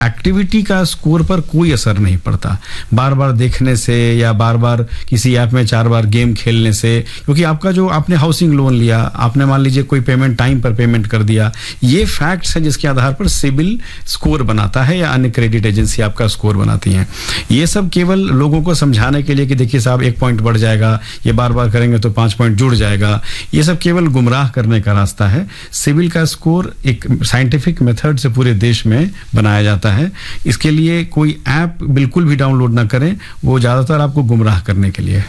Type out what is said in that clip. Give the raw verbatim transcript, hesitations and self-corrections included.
Activity का score पर कोई असर नहीं पड़ता बार बार देखने से या बार बार किसी ऐप में चार बार गेम खेलने से, क्योंकि आपका जो आपने हाउसिंग लोन लिया, आपने मान लीजिए कोई पेमेंट टाइम पर पेमेंट कर दिया, ये फैक्ट्स हैं जिसके आधार पर सिबिल स्कोर बनाता है या अन्य क्रेडिट एजेंसी आपका स्कोर बनाती हैं। ये सब केवल लोगों को समझाने के लिए कि देखिए साहब एक पॉइंट बढ़ जाएगा, ये बार बार करेंगे तो पाँच पॉइंट जुड़ जाएगा, ये सब केवल गुमराह करने का रास्ता है। सिबिल का स्कोर एक साइंटिफिक मेथड से पूरे देश में बनाया जाता है। इसके लिए कोई ऐप बिल्कुल भी डाउनलोड ना करें, वो ज्यादातर आपको गुमराह करने के लिए है।